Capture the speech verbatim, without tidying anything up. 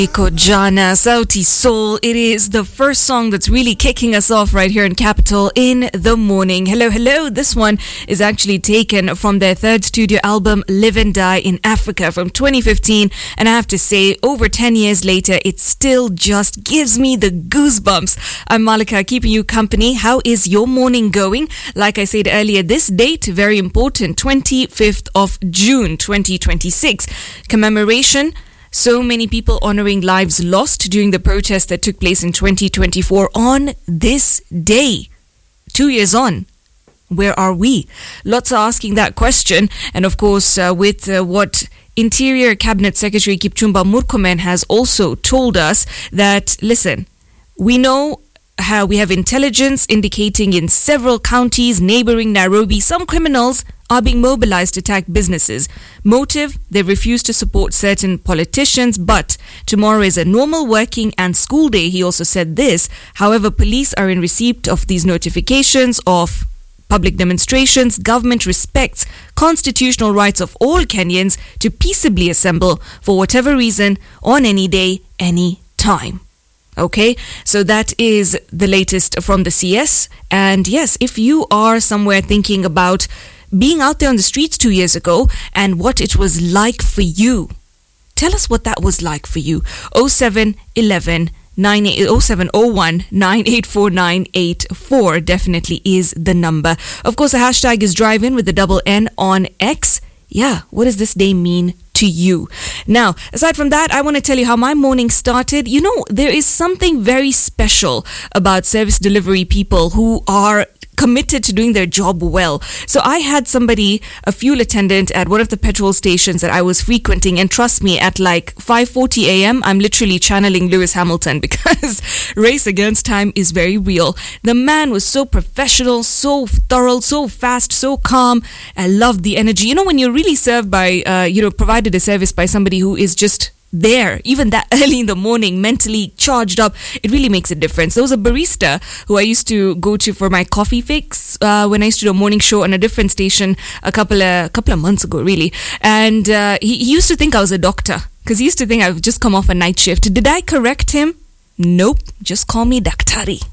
Eko Jana, Sauti Soul. It is the first song that's really kicking us off right here in Capital in the morning. Hello, hello. This one is actually taken from their third studio album, Live and Die in Africa from twenty fifteen. And I have to say, over ten years later, it still just gives me the goosebumps. I'm Malika, keeping you company. How is your morning going? Like I said earlier, this date, very important, twenty-fifth of June, twenty twenty-six. Commemoration. So many people honoring lives lost during the protest that took place in twenty twenty-four on this day. Two years on. Where are we? Lots are asking that question. And of course, uh, with uh, what Interior Cabinet Secretary Kipchumba Murkomen has also told us that, listen, we know how we have intelligence indicating in several counties neighboring Nairobi, some criminals are being mobilized to attack businesses. Motive, they refuse to support certain politicians, but tomorrow is a normal working and school day. He also said this. However, police are in receipt of these notifications of public demonstrations. Government respects constitutional rights of all Kenyans to peaceably assemble for whatever reason on any day, any time. Okay, so that is the latest from the C S. And yes, if you are somewhere thinking about being out there on the streets two years ago and what it was like for you, tell us what that was like for you. oh seven eleven nine eight oh seven oh one nine eight four nine eight four definitely is the number. Of course, the hashtag is Drive In with the double N on X. Yeah, what does this day mean to you? Now, aside from that, I want to tell you how my morning started. You know, there is something very special about service delivery people who are committed to doing their job well. So I had somebody, a fuel attendant at one of the petrol stations that I was frequenting, and trust me, at like five forty a.m. I'm literally channeling Lewis Hamilton because race against time is very real. The man was so professional, so thorough, so fast, so calm. I loved the energy. You know, when you're really served by, uh, you know, provided a service by somebody who is just there, even that early in the morning, mentally charged up, it really makes a difference. There was a barista who I used to go to for my coffee fix uh, when I used to do a morning show on a different station a couple of couple of months ago, really. And uh, he, he used to think I was a doctor because he used to think I've just come off a night shift. Did I correct him? Nope, just call me Daktari.